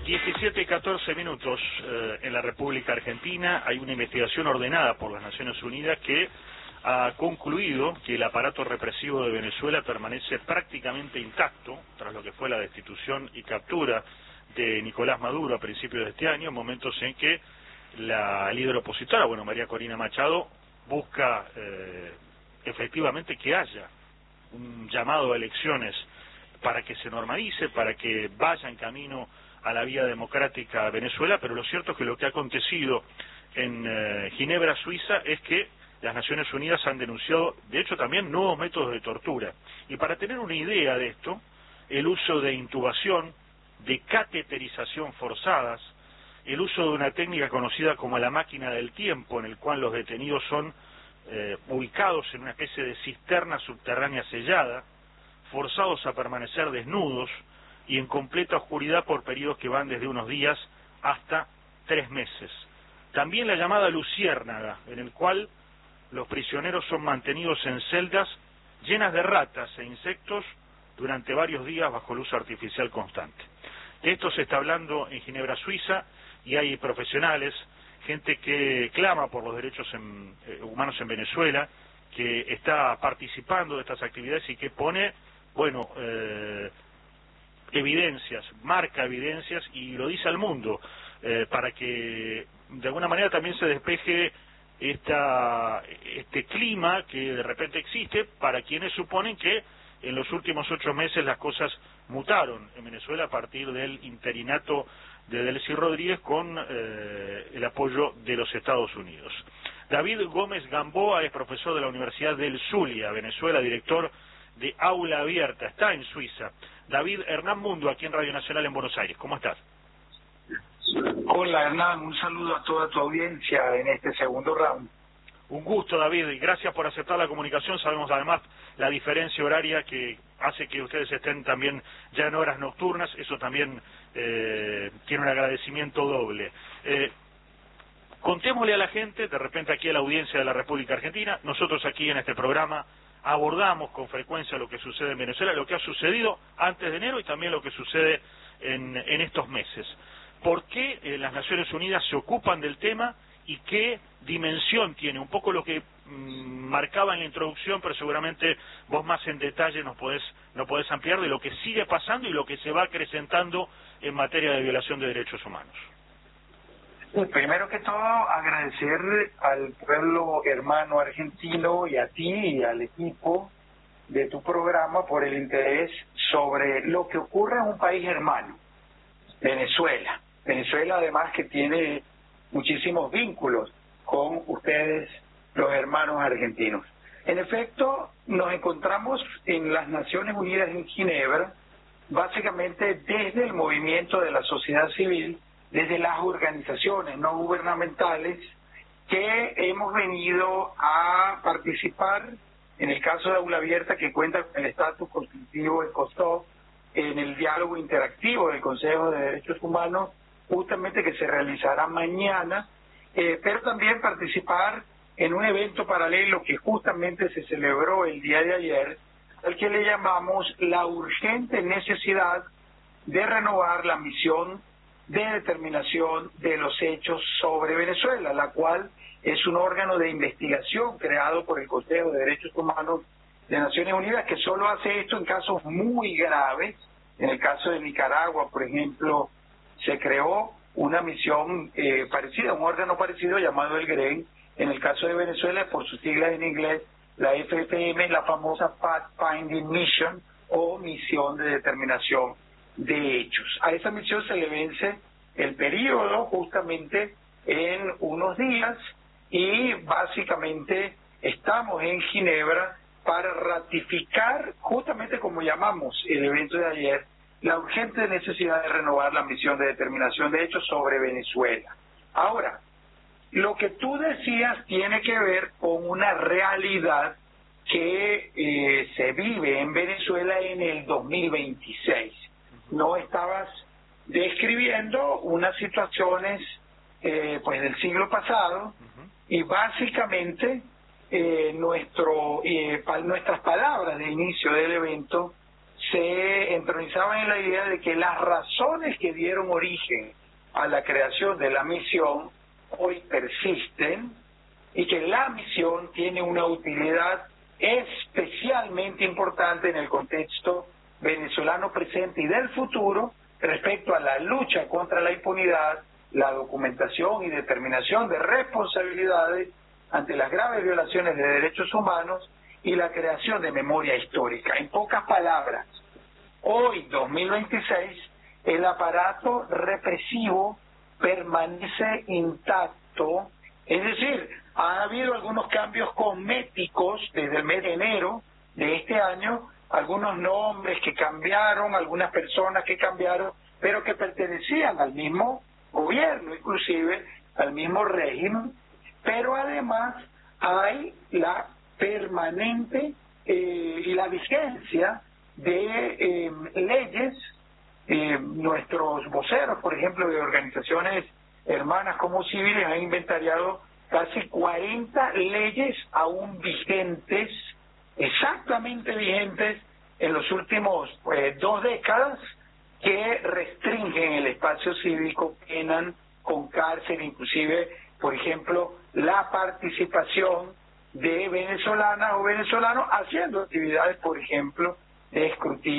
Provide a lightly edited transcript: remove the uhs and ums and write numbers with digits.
17 y 14 minutos en la República Argentina. Hay una investigación ordenada por las Naciones Unidas que ha concluido que el aparato represivo de Venezuela permanece prácticamente intacto tras lo que fue la destitución y captura de Nicolás Maduro a principios de este año, en momentos en que la líder opositora, María Corina Machado, busca efectivamente que haya un llamado a elecciones para que se normalice, para que vaya en camino a la vía democrática a Venezuela, pero lo cierto es que lo que ha acontecido en Ginebra, Suiza, es que las Naciones Unidas han denunciado, de hecho, también nuevos métodos de tortura. Y para tener una idea de esto, el uso de intubación, de cateterización forzadas, el uso de una técnica conocida como la máquina del tiempo, en el cual los detenidos son ubicados en una especie de cisterna subterránea sellada, forzados a permanecer desnudos y en completa oscuridad por periodos que van desde unos días hasta 3 meses. También la llamada luciérnaga, en el cual los prisioneros son mantenidos en celdas llenas de ratas e insectos durante varios días bajo luz artificial constante. De esto se está hablando en Ginebra, Suiza, y hay profesionales, gente que clama por los derechos humanos en Venezuela, que está participando de estas actividades y que pone, evidencias, marca evidencias y lo dice al mundo, para que de alguna manera también se despeje este clima que de repente existe para quienes suponen que en los últimos 8 meses las cosas mutaron en Venezuela a partir del interinato de Delcy Rodríguez con el apoyo de los Estados Unidos. David Gómez Gamboa es profesor de la Universidad del Zulia, Venezuela, director de Aula Abierta, está en Suiza. David, Hernán Mundo, aquí en Radio Nacional en Buenos Aires, ¿cómo estás? Hola Hernán, un saludo a toda tu audiencia en este segundo round. Un gusto, David, y gracias por aceptar la comunicación. Sabemos además la diferencia horaria que hace que ustedes estén también ya en horas nocturnas, eso también tiene un agradecimiento doble. Contémosle a la gente, de repente aquí a la audiencia de la República Argentina, nosotros aquí en este programa abordamos con frecuencia lo que sucede en Venezuela, lo que ha sucedido antes de enero y también lo que sucede en estos meses. ¿Por qué las Naciones Unidas se ocupan del tema y qué dimensión tiene? Un poco lo que marcaba en la introducción, pero seguramente vos más en detalle nos podés ampliar de lo que sigue pasando y lo que se va acrecentando en materia de violación de derechos humanos. Primero que todo, agradecer al pueblo hermano argentino y a ti y al equipo de tu programa por el interés sobre lo que ocurre en un país hermano, Venezuela. Venezuela además que tiene muchísimos vínculos con ustedes, los hermanos argentinos. En efecto, nos encontramos en las Naciones Unidas en Ginebra, básicamente desde el movimiento de la sociedad civil, desde las organizaciones no gubernamentales que hemos venido a participar, en el caso de Aula Abierta, que cuenta con el estatus constitutivo de COSOC, en el diálogo interactivo del Consejo de Derechos Humanos, justamente que se realizará mañana, pero también participar en un evento paralelo que justamente se celebró el día de ayer, al que le llamamos la urgente necesidad de renovar la misión de determinación de los hechos sobre Venezuela, la cual es un órgano de investigación creado por el Consejo de Derechos Humanos de Naciones Unidas, que solo hace esto en casos muy graves. En el caso de Nicaragua, por ejemplo, se creó una misión parecida, un órgano parecido llamado el GREN. En el caso de Venezuela, por sus siglas en inglés, la FFM, la famosa Fact Finding Mission o Misión de Determinación de Hechos. A esa misión se le vence el periodo justamente en unos días y básicamente estamos en Ginebra para ratificar, justamente como llamamos el evento de ayer, la urgente necesidad de renovar la misión de determinación de hechos sobre Venezuela. Ahora, lo que tú decías tiene que ver con una realidad que se vive en Venezuela en el 2026. No estabas describiendo unas situaciones del siglo pasado y básicamente nuestras palabras de inicio del evento se entronizaban en la idea de que las razones que dieron origen a la creación de la misión hoy persisten y que la misión tiene una utilidad especialmente importante en el contexto venezolano presente y del futuro respecto a la lucha contra la impunidad, la documentación y determinación de responsabilidades ante las graves violaciones de derechos humanos y la creación de memoria histórica. En pocas palabras, hoy, 2026, el aparato represivo permanece intacto, es decir, ha habido algunos cambios cosméticos desde el mes de enero de este año, algunos nombres que cambiaron, algunas personas que cambiaron, pero que pertenecían al mismo gobierno, inclusive al mismo régimen, pero además hay la permanente y la vigencia de leyes. Nuestros voceros, por ejemplo, de organizaciones hermanas como civiles, han inventariado casi 40 leyes aún vigentes, exactamente vigentes en los últimos 2 décadas, que restringen el espacio cívico, penan con cárcel, inclusive, por ejemplo, la participación de venezolanas o venezolanos haciendo actividades, por ejemplo, de escrutinio